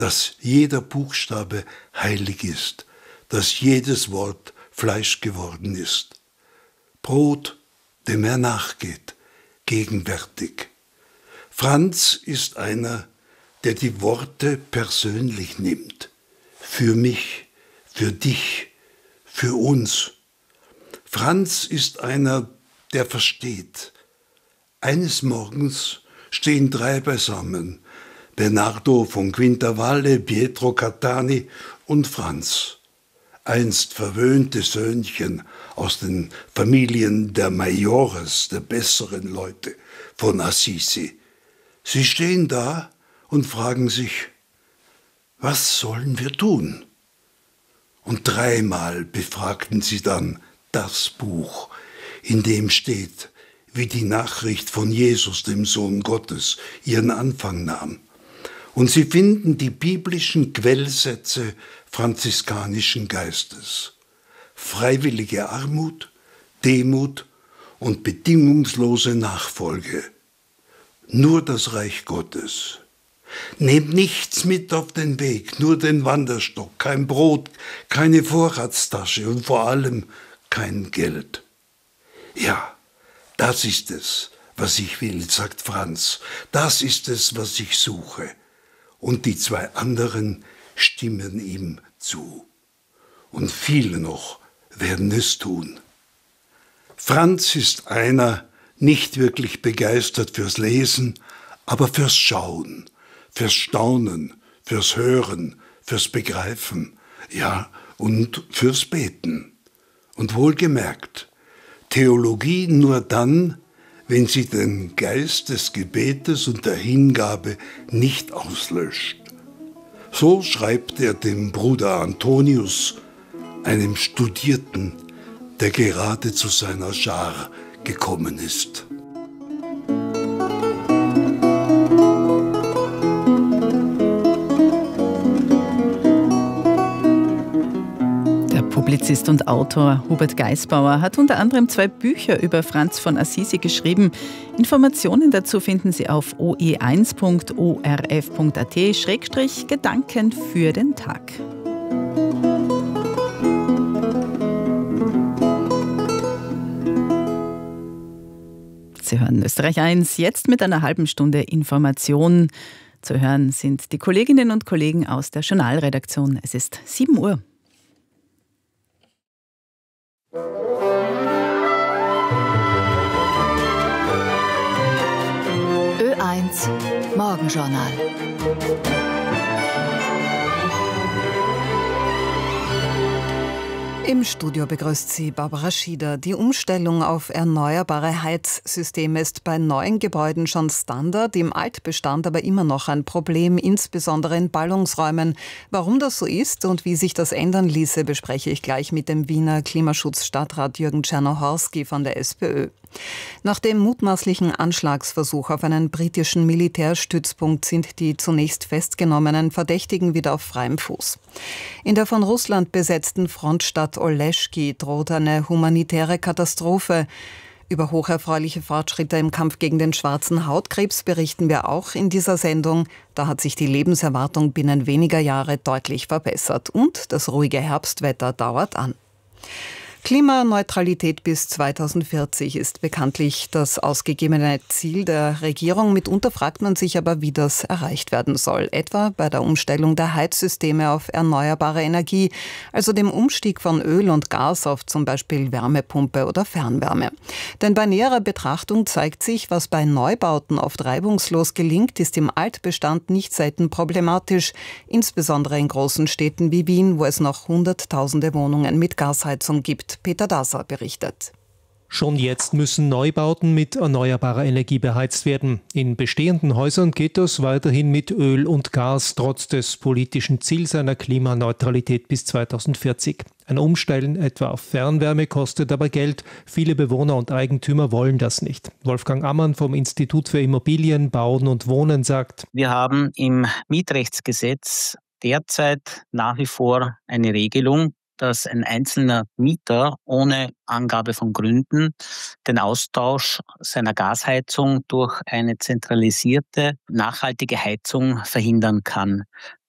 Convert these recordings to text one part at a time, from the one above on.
dass jeder Buchstabe heilig ist, dass jedes Wort Fleisch geworden ist. Brot, dem er nachgeht, gegenwärtig. Franz ist einer, der die Worte persönlich nimmt. Für mich, für dich, für uns. Franz ist einer, der versteht. Eines Morgens stehen 3 beisammen, Bernardo von Quintavalle, Pietro Cattani und Franz. Einst verwöhnte Söhnchen aus den Familien der Maiores, der besseren Leute von Assisi. Sie stehen da und fragen sich, was sollen wir tun? Und 3-mal befragten sie dann das Buch, in dem steht, wie die Nachricht von Jesus, dem Sohn Gottes, ihren Anfang nahm. Und sie finden die biblischen Quellsätze franziskanischen Geistes. Freiwillige Armut, Demut und bedingungslose Nachfolge. Nur das Reich Gottes. Nehmt nichts mit auf den Weg, nur den Wanderstock, kein Brot, keine Vorratstasche und vor allem kein Geld. Ja, das ist es, was ich will, sagt Franz. Das ist es, was ich suche. Und die 2 anderen stimmen ihm zu. Und viele noch werden es tun. Franz ist einer, nicht wirklich begeistert fürs Lesen, aber fürs Schauen, fürs Staunen, fürs Hören, fürs Begreifen, ja, und fürs Beten. Und wohlgemerkt, Theologie nur dann, wenn sie den Geist des Gebetes und der Hingabe nicht auslöscht. So schreibt er dem Bruder Antonius, einem Studierten, der gerade zu seiner Schar gekommen ist. Publizist und Autor Hubert Geisbauer hat unter anderem 2 Bücher über Franz von Assisi geschrieben. Informationen dazu finden Sie auf oe1.orf.at/Gedanken für den Tag. Sie hören Österreich 1, jetzt mit einer halben Stunde Information. Zu hören sind die Kolleginnen und Kollegen aus der Journalredaktion. Es ist 7 Uhr. Ö1 Morgenjournal. Im Studio begrüßt Sie Barbara Schieder. Die Umstellung auf erneuerbare Heizsysteme ist bei neuen Gebäuden schon Standard, im Altbestand aber immer noch ein Problem, insbesondere in Ballungsräumen. Warum das so ist und wie sich das ändern ließe, bespreche ich gleich mit dem Wiener Klimaschutzstadtrat Jürgen Czernohorski von der SPÖ. Nach dem mutmaßlichen Anschlagsversuch auf einen britischen Militärstützpunkt sind die zunächst festgenommenen Verdächtigen wieder auf freiem Fuß. In der von Russland besetzten Frontstadt Oleschki droht eine humanitäre Katastrophe. Über hocherfreuliche Fortschritte im Kampf gegen den schwarzen Hautkrebs berichten wir auch in dieser Sendung. Da hat sich die Lebenserwartung binnen weniger Jahre deutlich verbessert und das ruhige Herbstwetter dauert an. Klimaneutralität bis 2040 ist bekanntlich das ausgegebene Ziel der Regierung. Mitunter fragt man sich aber, wie das erreicht werden soll. Etwa bei der Umstellung der Heizsysteme auf erneuerbare Energie, also dem Umstieg von Öl und Gas auf zum Beispiel Wärmepumpe oder Fernwärme. Denn bei näherer Betrachtung zeigt sich, was bei Neubauten oft reibungslos gelingt, ist im Altbestand nicht selten problematisch. Insbesondere in großen Städten wie Wien, wo es noch hunderttausende Wohnungen mit Gasheizung gibt. Peter Daser berichtet. Schon jetzt müssen Neubauten mit erneuerbarer Energie beheizt werden. In bestehenden Häusern geht das weiterhin mit Öl und Gas, trotz des politischen Ziels einer Klimaneutralität bis 2040. Ein Umstellen etwa auf Fernwärme kostet aber Geld. Viele Bewohner und Eigentümer wollen das nicht. Wolfgang Ammann vom Institut für Immobilien, Bauen und Wohnen sagt: Wir haben im Mietrechtsgesetz derzeit nach wie vor eine Regelung, dass ein einzelner Mieter ohne Angabe von Gründen den Austausch seiner Gasheizung durch eine zentralisierte, nachhaltige Heizung verhindern kann.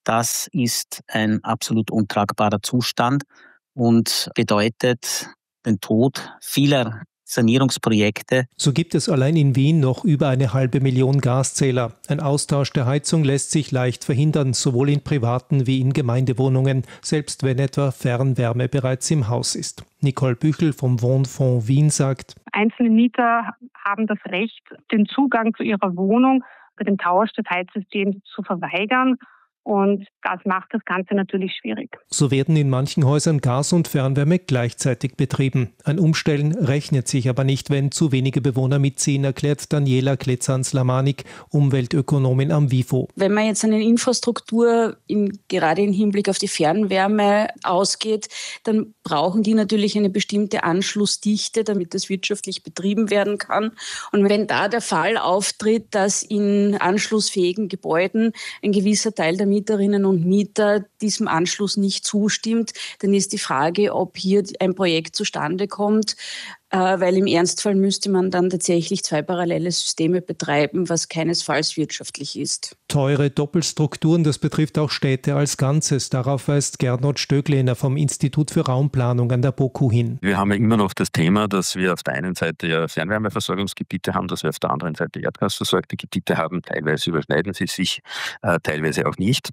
Das ist ein absolut untragbarer Zustand und bedeutet den Tod vieler Sanierungsprojekte. So gibt es allein in Wien noch über 500.000 Gaszähler. Ein Austausch der Heizung lässt sich leicht verhindern, sowohl in privaten wie in Gemeindewohnungen, selbst wenn etwa Fernwärme bereits im Haus ist. Nicole Büchel vom Wohnfonds Wien sagt: Einzelne Mieter haben das Recht, den Zugang zu ihrer Wohnung bei dem Tausch des Heizsystems zu verweigern. Und das macht das Ganze natürlich schwierig. So werden in manchen Häusern Gas und Fernwärme gleichzeitig betrieben. Ein Umstellen rechnet sich aber nicht, wenn zu wenige Bewohner mitziehen, erklärt Daniela Kletzans-Lamanik, Umweltökonomin am WIFO. Wenn man jetzt eine Infrastruktur gerade im Hinblick auf die Fernwärme ausgeht, dann brauchen die natürlich eine bestimmte Anschlussdichte, damit das wirtschaftlich betrieben werden kann. Und wenn da der Fall auftritt, dass in anschlussfähigen Gebäuden ein gewisser Teil der Mieterinnen und Mieter diesem Anschluss nicht zustimmt, dann ist die Frage, ob hier ein Projekt zustande kommt, weil im Ernstfall müsste man dann tatsächlich 2 parallele Systeme betreiben, was keinesfalls wirtschaftlich ist. Teure Doppelstrukturen, das betrifft auch Städte als Ganzes. Darauf weist Gernot Stöglehner vom Institut für Raumplanung an der BOKU hin. Wir haben ja immer noch das Thema, dass wir auf der einen Seite ja Fernwärmeversorgungsgebiete haben, dass wir auf der anderen Seite erdgasversorgte Gebiete haben. Teilweise überschneiden sie sich, teilweise auch nicht.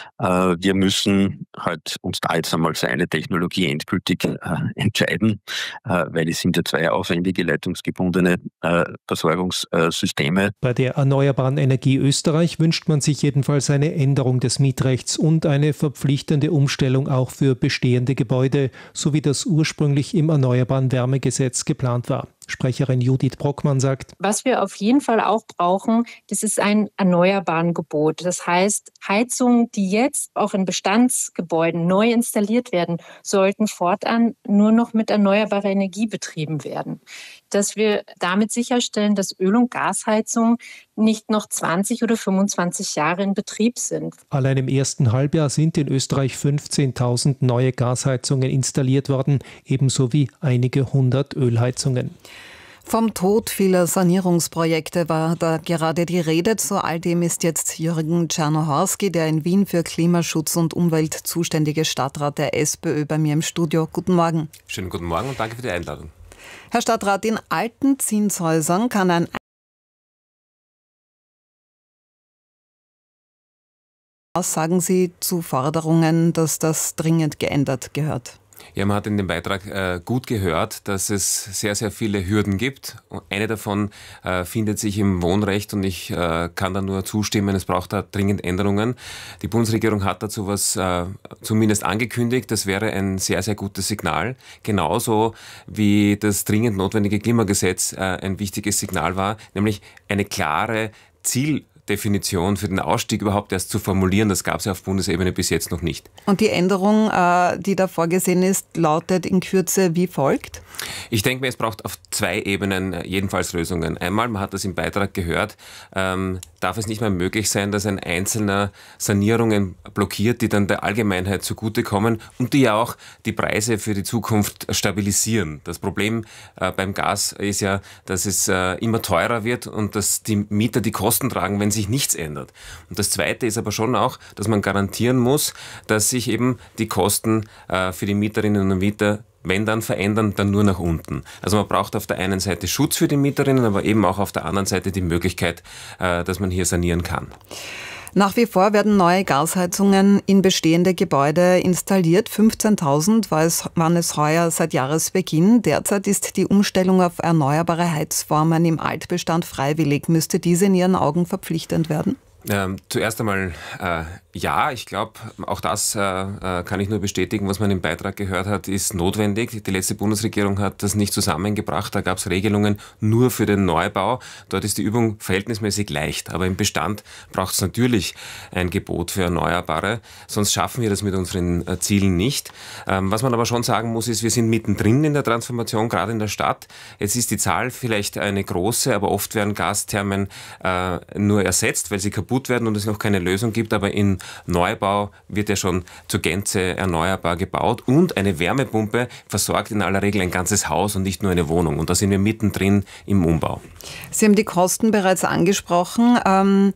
Wir müssen halt uns da jetzt einmal für eine Technologie endgültig entscheiden, weil es sind ja 2 aufwendige leitungsgebundene Versorgungssysteme. Bei der Erneuerbaren Energie Österreich wünscht man sich jedenfalls eine Änderung des Mietrechts und eine verpflichtende Umstellung auch für bestehende Gebäude, so wie das ursprünglich im Erneuerbaren Wärmegesetz geplant war. Sprecherin Judith Brockmann sagt: Was wir auf jeden Fall auch brauchen, das ist ein Erneuerbarengebot. Das heißt, Heizungen, die jetzt auch in Bestandsgebäuden neu installiert werden, sollten fortan nur noch mit erneuerbarer Energie betrieben werden. Dass wir damit sicherstellen, dass Öl- und Gasheizungen nicht noch 20 oder 25 Jahre in Betrieb sind. Allein im ersten Halbjahr sind in Österreich 15.000 neue Gasheizungen installiert worden, ebenso wie einige 100 Ölheizungen. Vom Tod vieler Sanierungsprojekte war da gerade die Rede. Zu all dem ist jetzt Jürgen Czernohorski, der in Wien für Klimaschutz und Umwelt zuständige Stadtrat der SPÖ, bei mir im Studio. Guten Morgen. Schönen guten Morgen und danke für die Einladung. Herr Stadtrat, in alten Zinshäusern kann ein Was sagen Sie zu Forderungen, dass das dringend geändert gehört? Ja, man hat in dem Beitrag gut gehört, dass es sehr, sehr viele Hürden gibt. Eine davon findet sich im Wohnrecht und ich kann da nur zustimmen, es braucht da dringend Änderungen. Die Bundesregierung hat dazu was zumindest angekündigt. Das wäre ein sehr, sehr gutes Signal. Genauso wie das dringend notwendige Klimagesetz ein wichtiges Signal war, nämlich eine klare Zieldefinition für den Ausstieg überhaupt erst zu formulieren. Das gab es ja auf Bundesebene bis jetzt noch nicht. Und die Änderung, die da vorgesehen ist, lautet in Kürze wie folgt? Ich denke mir, es braucht auf 2 Ebenen jedenfalls Lösungen. Einmal, man hat das im Beitrag gehört, darf es nicht mehr möglich sein, dass ein Einzelner Sanierungen blockiert, die dann der Allgemeinheit zugutekommen und die ja auch die Preise für die Zukunft stabilisieren. Das Problem beim Gas ist ja, dass es immer teurer wird und dass die Mieter die Kosten tragen, wenn sich nichts ändert. Und das Zweite ist aber schon auch, dass man garantieren muss, dass sich eben die Kosten für die Mieterinnen und Mieter, wenn dann verändern, dann nur nach unten. Also man braucht auf der einen Seite Schutz für die Mieterinnen, aber eben auch auf der anderen Seite die Möglichkeit, dass man hier sanieren kann. Nach wie vor werden neue Gasheizungen in bestehende Gebäude installiert. 15.000 waren es heuer seit Jahresbeginn. Derzeit ist die Umstellung auf erneuerbare Heizformen im Altbestand freiwillig. Müsste diese in Ihren Augen verpflichtend werden? Zuerst einmal ja, ich glaube, auch das kann ich nur bestätigen, was man im Beitrag gehört hat, ist notwendig. Die letzte Bundesregierung hat das nicht zusammengebracht, da gab es Regelungen nur für den Neubau. Dort ist die Übung verhältnismäßig leicht, aber im Bestand braucht es natürlich ein Gebot für Erneuerbare, sonst schaffen wir das mit unseren Zielen nicht. Was man aber schon sagen muss, ist, wir sind mittendrin in der Transformation, gerade in der Stadt. Jetzt ist die Zahl vielleicht eine große, aber oft werden Gasthermen nur ersetzt, weil sie kaputt werden und es noch keine Lösung gibt, aber in Neubau wird ja schon zur Gänze erneuerbar gebaut und eine Wärmepumpe versorgt in aller Regel ein ganzes Haus und nicht nur eine Wohnung und da sind wir mittendrin im Umbau. Sie haben die Kosten bereits angesprochen.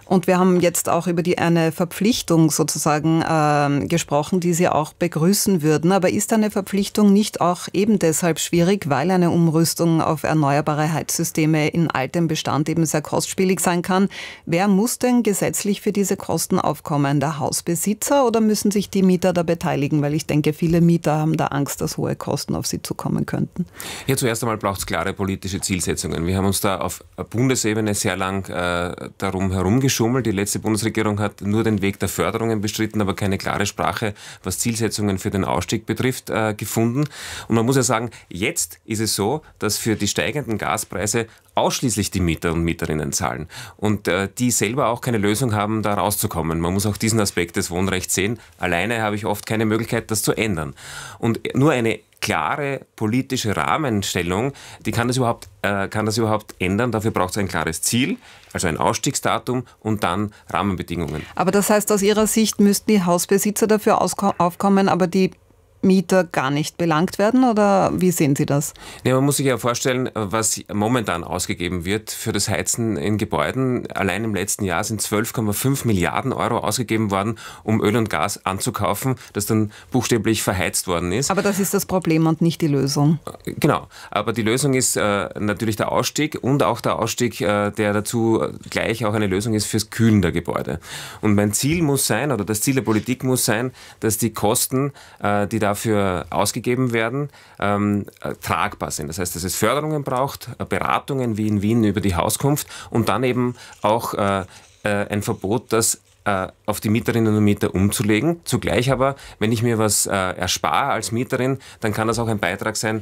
Und wir haben jetzt auch über eine Verpflichtung sozusagen gesprochen, die Sie auch begrüßen würden. Aber ist eine Verpflichtung nicht auch eben deshalb schwierig, weil eine Umrüstung auf erneuerbare Heizsysteme in altem Bestand eben sehr kostspielig sein kann? Wer muss denn gesetzlich für diese Kosten aufkommen? Der Hausbesitzer oder müssen sich die Mieter da beteiligen? Weil ich denke, viele Mieter haben da Angst, dass hohe Kosten auf sie zukommen könnten. Ja, zuerst einmal braucht es klare politische Zielsetzungen. Wir haben uns da auf Bundesebene sehr lang darum herumgeschoben. Die letzte Bundesregierung hat nur den Weg der Förderungen bestritten, aber keine klare Sprache, was Zielsetzungen für den Ausstieg betrifft, gefunden. Und man muss ja sagen, jetzt ist es so, dass für die steigenden Gaspreise ausschließlich die Mieter und Mieterinnen zahlen und die selber auch keine Lösung haben, da rauszukommen. Man muss auch diesen Aspekt des Wohnrechts sehen. Alleine habe ich oft keine Möglichkeit, das zu ändern. Und nur eine klare politische Rahmenstellung, die kann das überhaupt ändern. Dafür braucht es ein klares Ziel, also ein Ausstiegsdatum und dann Rahmenbedingungen. Aber das heißt, aus Ihrer Sicht müssten die Hausbesitzer dafür aufkommen, aber die Mieter gar nicht belangt werden, oder wie sehen Sie das? Ja, man muss sich ja vorstellen, was momentan ausgegeben wird für das Heizen in Gebäuden. Allein im letzten Jahr sind 12,5 Milliarden Euro ausgegeben worden, um Öl und Gas anzukaufen, das dann buchstäblich verheizt worden ist. Aber das ist das Problem und nicht die Lösung. Genau, aber die Lösung ist natürlich der Ausstieg und auch der Ausstieg, der dazu gleich auch eine Lösung ist fürs Kühlen der Gebäude. Und mein Ziel muss sein, oder das Ziel der Politik muss sein, dass die Kosten, die dafür ausgegeben werden, tragbar sind. Das heißt, dass es Förderungen braucht, Beratungen wie in Wien über die Hauskunft und dann eben auch ein Verbot, das auf die Mieterinnen und Mieter umzulegen. Zugleich aber, wenn ich mir was erspare als Mieterin, dann kann das auch ein Beitrag sein,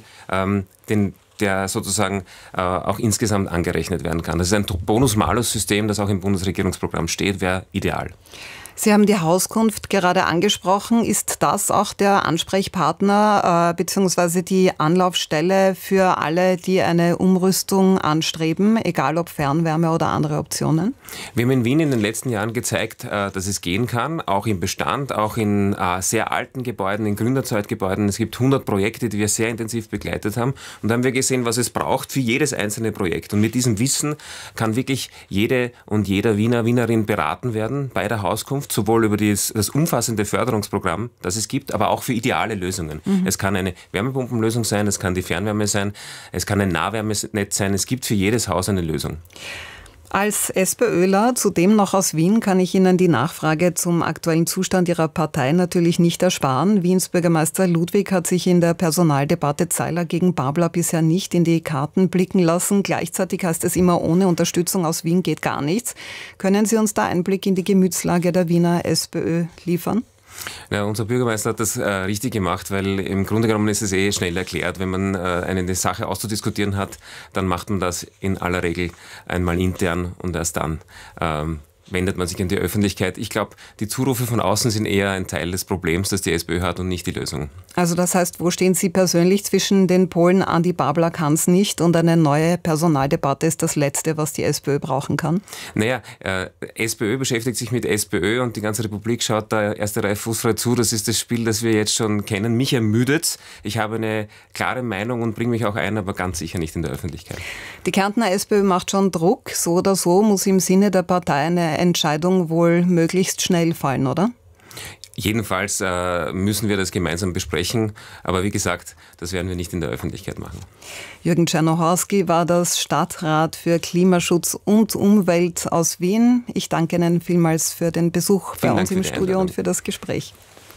der sozusagen auch insgesamt angerechnet werden kann. Das ist ein Bonus-Malus-System, das auch im Bundesregierungsprogramm steht, wäre ideal. Sie haben die Hauskunft gerade angesprochen. Ist das auch der Ansprechpartner bzw. die Anlaufstelle für alle, die eine Umrüstung anstreben, egal ob Fernwärme oder andere Optionen? Wir haben in Wien in den letzten Jahren gezeigt, dass es gehen kann, auch im Bestand, auch in sehr alten Gebäuden, in Gründerzeitgebäuden. Es gibt 100 Projekte, die wir sehr intensiv begleitet haben. Und da haben wir gesehen, was es braucht für jedes einzelne Projekt. Und mit diesem Wissen kann wirklich jede und jeder Wienerin beraten werden bei der Hauskunft, sowohl über das umfassende Förderungsprogramm, das es gibt, aber auch für ideale Lösungen. Es kann eine Wärmepumpenlösung sein, es kann die Fernwärme sein, es kann ein Nahwärmenetz sein, es gibt für jedes Haus eine Lösung. Als SPÖler, zudem noch aus Wien, kann ich Ihnen die Nachfrage zum aktuellen Zustand Ihrer Partei natürlich nicht ersparen. Wiens Bürgermeister Ludwig hat sich in der Personaldebatte Zeiler gegen Babler bisher nicht in die Karten blicken lassen. Gleichzeitig heißt es immer, ohne Unterstützung aus Wien geht gar nichts. Können Sie uns da Einblick in die Gemütslage der Wiener SPÖ liefern? Ja, unser Bürgermeister hat das richtig gemacht, weil im Grunde genommen ist es schnell erklärt. Wenn man eine Sache auszudiskutieren hat, dann macht man das in aller Regel einmal intern und erst dann wendet man sich an die Öffentlichkeit. Ich glaube, die Zurufe von außen sind eher ein Teil des Problems, das die SPÖ hat und nicht die Lösung. Also das heißt, wo stehen Sie persönlich zwischen den Polen? Andi Babler kann es nicht und eine neue Personaldebatte ist das Letzte, was die SPÖ brauchen kann? Naja, SPÖ beschäftigt sich mit SPÖ und die ganze Republik schaut da erste Reihe fußfrei zu. Das ist das Spiel, das wir jetzt schon kennen. Mich ermüdet. Ich habe eine klare Meinung und bringe mich auch ein, aber ganz sicher nicht in der Öffentlichkeit. Die Kärntner SPÖ macht schon Druck. So oder so muss im Sinne der Partei eine Entscheidung wohl möglichst schnell fallen, oder? Jedenfalls müssen wir das gemeinsam besprechen, aber wie gesagt, das werden wir nicht in der Öffentlichkeit machen. Jürgen Czernohorski war das Stadtrat für Klimaschutz und Umwelt aus Wien. Ich danke Ihnen vielmals für den Besuch bei uns im Studio und für das Gespräch.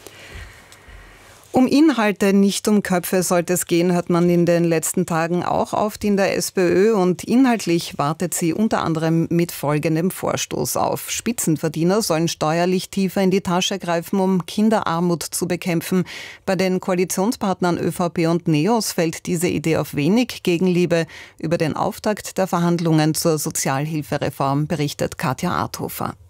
Um Inhalte, nicht um Köpfe sollte es gehen, hört man in den letzten Tagen auch oft in der SPÖ und inhaltlich wartet sie unter anderem mit folgendem Vorstoß auf. Spitzenverdiener sollen steuerlich tiefer in die Tasche greifen, um Kinderarmut zu bekämpfen. Bei den Koalitionspartnern ÖVP und NEOS fällt diese Idee auf wenig Gegenliebe. Über den Auftakt der Verhandlungen zur Sozialhilfereform berichtet Katja Arthofer.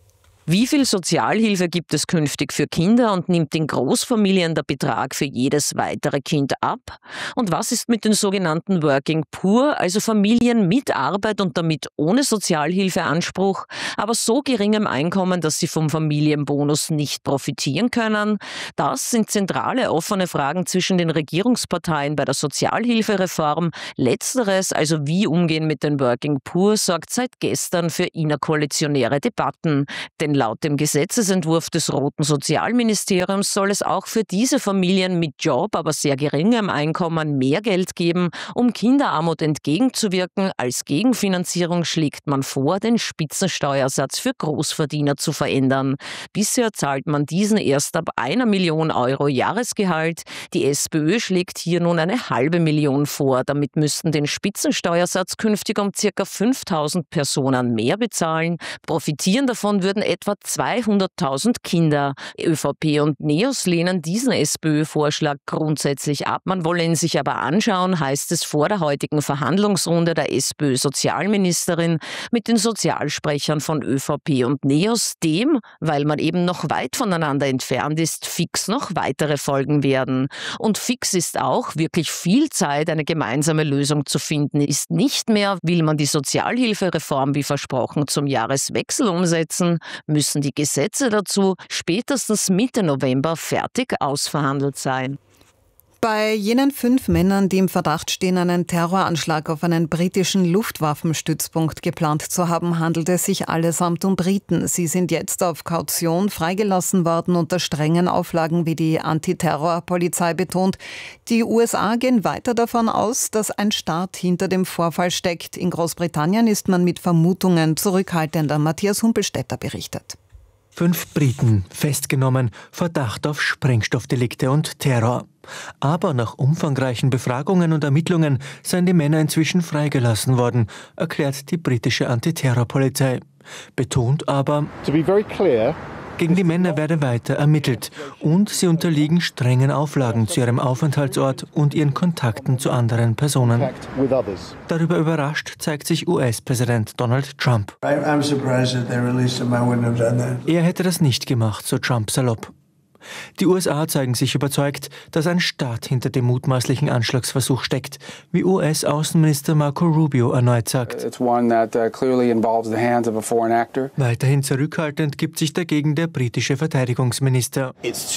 Wie viel Sozialhilfe gibt es künftig für Kinder und nimmt in Großfamilien der Betrag für jedes weitere Kind ab? Und was ist mit den sogenannten Working Poor, also Familien mit Arbeit und damit ohne Sozialhilfeanspruch, aber so geringem Einkommen, dass sie vom Familienbonus nicht profitieren können? Das sind zentrale offene Fragen zwischen den Regierungsparteien bei der Sozialhilfereform. Letzteres, also wie umgehen mit den Working Poor, sorgt seit gestern für innerkoalitionäre Debatten. Denn laut dem Gesetzesentwurf des Roten Sozialministeriums soll es auch für diese Familien mit Job, aber sehr geringem Einkommen mehr Geld geben, um Kinderarmut entgegenzuwirken. Als Gegenfinanzierung schlägt man vor, den Spitzensteuersatz für Großverdiener zu verändern. Bisher zahlt man diesen erst ab 1 Million Euro Jahresgehalt. Die SPÖ schlägt hier nun eine halbe Million vor. Damit müssten den Spitzensteuersatz künftig um ca. 5.000 Personen mehr bezahlen. Profitieren davon würden etwa 200.000 Kinder. ÖVP und NEOS lehnen diesen SPÖ-Vorschlag grundsätzlich ab. Man wolle ihn sich aber anschauen, heißt es vor der heutigen Verhandlungsrunde der SPÖ-Sozialministerin mit den Sozialsprechern von ÖVP und NEOS. Dem, weil man eben noch weit voneinander entfernt ist, fix noch weitere Folgen werden. Und fix ist auch, wirklich viel Zeit, eine gemeinsame Lösung zu finden ist nicht mehr. Will man die Sozialhilfereform wie versprochen zum Jahreswechsel umsetzen, müssen die Gesetze dazu spätestens Mitte November fertig ausverhandelt sein. Bei jenen 5 Männern, die im Verdacht stehen, einen Terroranschlag auf einen britischen Luftwaffenstützpunkt geplant zu haben, handelt es sich allesamt um Briten. Sie sind jetzt auf Kaution freigelassen worden unter strengen Auflagen, wie die Antiterrorpolizei betont. Die USA gehen weiter davon aus, dass ein Staat hinter dem Vorfall steckt. In Großbritannien ist man mit Vermutungen zurückhaltender. Matthias Humpelstädter berichtet. 5 Briten festgenommen, Verdacht auf Sprengstoffdelikte und Terror. Aber nach umfangreichen Befragungen und Ermittlungen seien die Männer inzwischen freigelassen worden, erklärt die britische Antiterrorpolizei. Betont aber, gegen die Männer werde weiter ermittelt und sie unterliegen strengen Auflagen zu ihrem Aufenthaltsort und ihren Kontakten zu anderen Personen. Darüber überrascht zeigt sich US-Präsident Donald Trump. Er hätte das nicht gemacht, so Trump salopp. Die USA zeigen sich überzeugt, dass ein Staat hinter dem mutmaßlichen Anschlagsversuch steckt, wie US-Außenminister Marco Rubio erneut sagt. Weiterhin zurückhaltend gibt sich dagegen der britische Verteidigungsminister. Es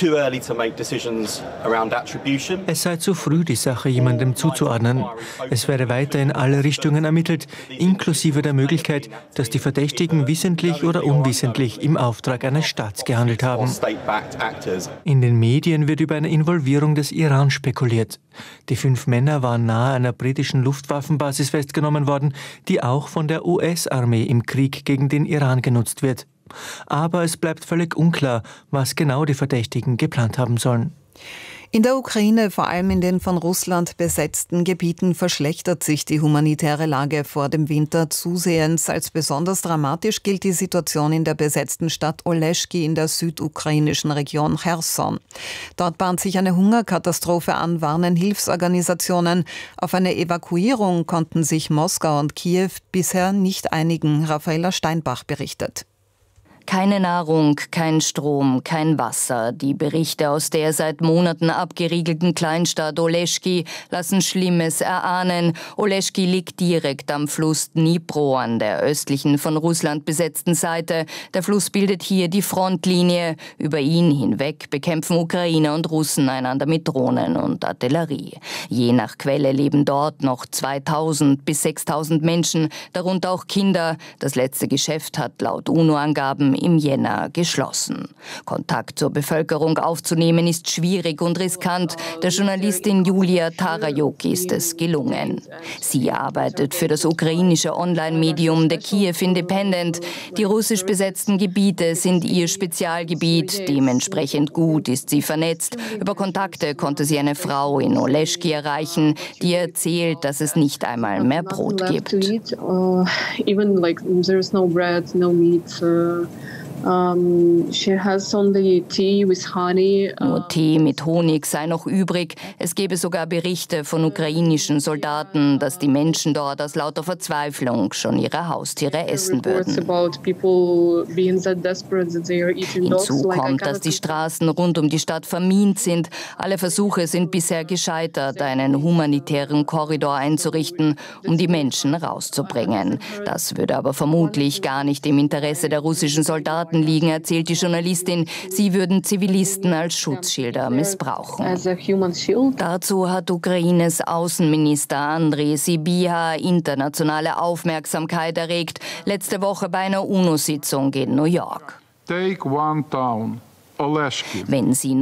sei zu früh, die Sache jemandem zuzuordnen. Es werde weiter in alle Richtungen ermittelt, inklusive der Möglichkeit, dass die Verdächtigen wissentlich oder unwissentlich im Auftrag eines Staats gehandelt haben. In den Medien wird über eine Involvierung des Iran spekuliert. Die 5 Männer waren nahe einer britischen Luftwaffenbasis festgenommen worden, die auch von der US-Armee im Krieg gegen den Iran genutzt wird. Aber es bleibt völlig unklar, was genau die Verdächtigen geplant haben sollen. In der Ukraine, vor allem in den von Russland besetzten Gebieten, verschlechtert sich die humanitäre Lage vor dem Winter zusehends. Als besonders dramatisch gilt die Situation in der besetzten Stadt Oleschki in der südukrainischen Region Cherson. Dort bahnt sich eine Hungerkatastrophe an, warnen Hilfsorganisationen. Auf eine Evakuierung konnten sich Moskau und Kiew bisher nicht einigen. Raffaella Steinbach berichtet. Keine Nahrung, kein Strom, kein Wasser. Die Berichte aus der seit Monaten abgeriegelten Kleinstadt Oleschki lassen Schlimmes erahnen. Oleschki liegt direkt am Fluss Dnipro an der östlichen, von Russland besetzten Seite. Der Fluss bildet hier die Frontlinie. Über ihn hinweg bekämpfen Ukrainer und Russen einander mit Drohnen und Artillerie. Je nach Quelle leben dort noch 2.000 bis 6.000 Menschen, darunter auch Kinder. Das letzte Geschäft hat laut UNO-Angaben im Jänner geschlossen. Kontakt zur Bevölkerung aufzunehmen ist schwierig und riskant. Der Journalistin Julia Tarajuk ist es gelungen. Sie arbeitet für das ukrainische Online-Medium The Kiev Independent. Die russisch besetzten Gebiete sind ihr Spezialgebiet. Dementsprechend gut ist sie vernetzt. Über Kontakte konnte sie eine Frau in Oleschki erreichen, die erzählt, dass es nicht einmal mehr Brot gibt. Nur Tee mit Honig sei noch übrig. Es gebe sogar Berichte von ukrainischen Soldaten, dass die Menschen dort aus lauter Verzweiflung schon ihre Haustiere essen würden. Hinzu kommt, dass die Straßen rund um die Stadt vermint sind. Alle Versuche sind bisher gescheitert, einen humanitären Korridor einzurichten, um die Menschen rauszubringen. Das würde aber vermutlich gar nicht im Interesse der russischen Soldaten liegen, erzählt die Journalistin. Sie würden Zivilisten als Schutzschilder missbrauchen. Dazu hat Ukraines Außenminister Andrei Sybiha internationale Aufmerksamkeit erregt, letzte Woche bei einer UNO-Sitzung in New York. Take one town, Oleshki. Wenn Sie